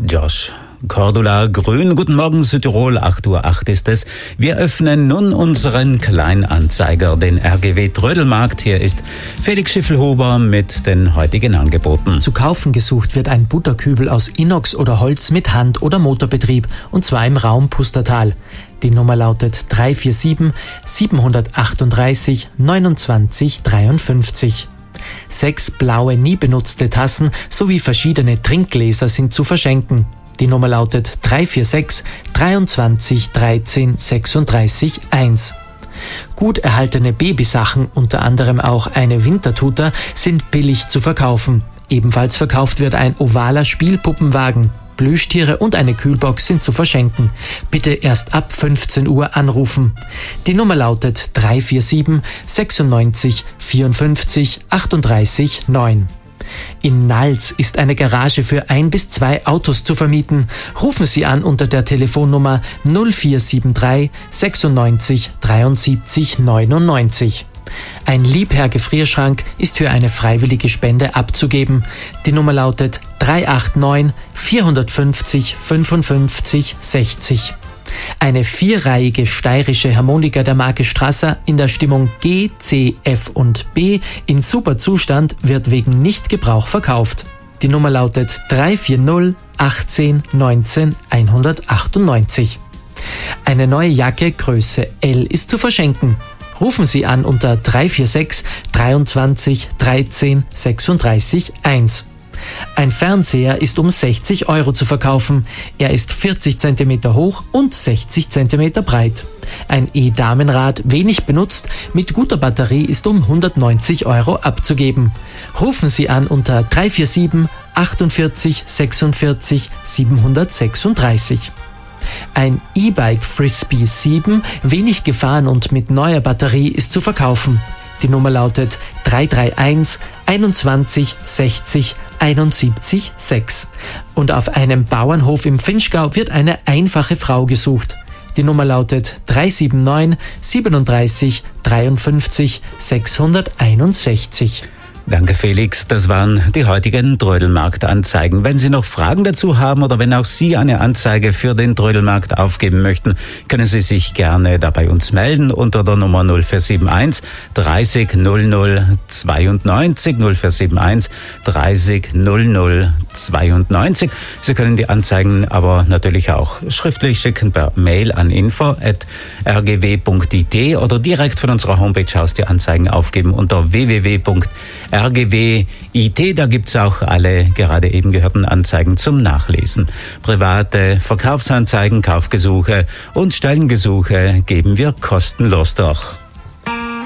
Josh Cordula Grün. Guten Morgen Südtirol, 8:08 Uhr ist es. Wir öffnen nun unseren Kleinanzeiger, den RGW Trödelmarkt. Hier ist Felix Schiffelhuber mit den heutigen Angeboten. Zu kaufen gesucht wird ein Butterkübel aus Inox oder Holz mit Hand- oder Motorbetrieb, und zwar im Raum Pustertal. Die Nummer lautet 347 738 29 53. 6 blaue, nie benutzte Tassen sowie verschiedene Trinkgläser sind zu verschenken. Die Nummer lautet 346 23 13 36 1. Gut erhaltene Babysachen, unter anderem auch eine Wintertuta, sind billig zu verkaufen. Ebenfalls verkauft wird ein ovaler Spielpuppenwagen. Plüschtiere und eine Kühlbox sind zu verschenken. Bitte erst ab 15 Uhr anrufen. Die Nummer lautet 347 96 54 38 9. In Nals ist eine Garage für 1 bis 2 Autos zu vermieten. Rufen Sie an unter der Telefonnummer 0473 96 73 99. Ein Liebherr-Gefrierschrank ist für eine freiwillige Spende abzugeben. Die Nummer lautet 389 450 55 60. Eine 4-reihige steirische Harmonika der Marke Strasser in der Stimmung G, C, F und B in super Zustand wird wegen Nichtgebrauch verkauft. Die Nummer lautet 340 18 19 198. Eine neue Jacke Größe L ist zu verschenken. Rufen Sie an unter 346 23 13 36 1. Ein Fernseher ist um 60 € zu verkaufen. Er ist 40 cm hoch und 60 cm breit. Ein E-Damenrad, wenig benutzt, mit guter Batterie ist um 190 € abzugeben. Rufen Sie an unter 347 48 46 736. Ein E-Bike Frisbee 7, wenig gefahren und mit neuer Batterie, ist zu verkaufen. Die Nummer lautet 331 21 60 71 6. Und auf einem Bauernhof im Vinschgau wird eine einfache Frau gesucht. Die Nummer lautet 379 37 53 661. Danke Felix, das waren die heutigen Trödelmarkt-Anzeigen. Wenn Sie noch Fragen dazu haben oder wenn auch Sie eine Anzeige für den Trödelmarkt aufgeben möchten, können Sie sich gerne da bei uns melden unter der Nummer 0471 30 00 92 0471 30 00 92. Sie können die Anzeigen aber natürlich auch schriftlich schicken per Mail an info@rgw.it oder direkt von unserer Homepage aus die Anzeigen aufgeben unter www.rgw.it. Da gibt's auch alle gerade eben gehörten Anzeigen zum Nachlesen. Private Verkaufsanzeigen, Kaufgesuche und Stellengesuche geben wir kostenlos durch.